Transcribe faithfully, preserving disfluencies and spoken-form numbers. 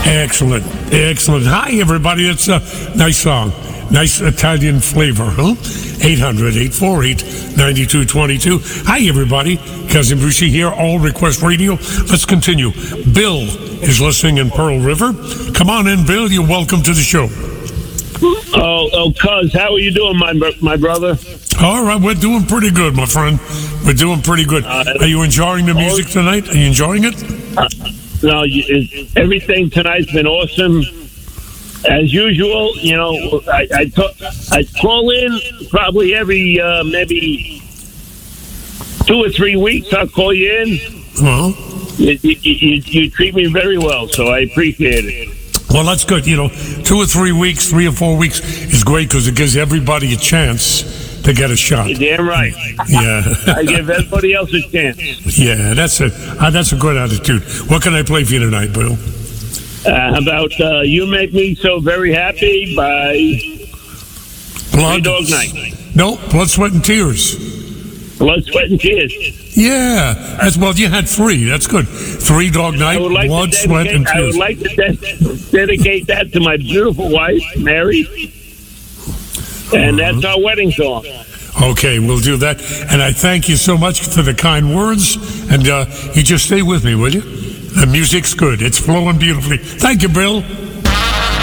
Excellent, excellent. Hi, everybody. It's a nice song. Nice Italian flavor, huh? eight hundred, eight four eight, nine two two two. Hi, everybody. Cousin Brucey here, All Request Radio. Let's continue. Bill is listening in Pearl River. Come on in, Bill. You're welcome to the show. Oh, oh, cuz, how are you doing, my my brother? All right, we're doing pretty good, my friend. We're doing pretty good. Uh, are you enjoying the music tonight? Are you enjoying it? Uh, no, you, everything tonight's been awesome. As usual, you know, I I, talk, I call in probably every uh, maybe two or three weeks. I'll call you in. Well, you, you, you, you treat me very well, so I appreciate it. Well, that's good. You know, two or three weeks, three or four weeks is great because it gives everybody a chance to get a shot. You're damn right. Yeah. I give everybody else a chance. Yeah, that's it. Uh, that's a good attitude. What can I play for you tonight, Bill? Uh, how about uh, You Make Me So Very Happy by Blood. Three Dog Night. No, Blood, Sweat, and Tears. Blood, Sweat, and Tears. Yeah. That's, well, you had three. That's good. Three Dog Night, like Blood, Sweat, and Tears. I would like to de- dedicate that to my beautiful wife, Mary. And uh-huh. That's our wedding song. Okay, we'll do that. And I thank you so much for the kind words. And uh, you just stay with me, will you? The music's good. It's flowing beautifully. Thank you, Bill.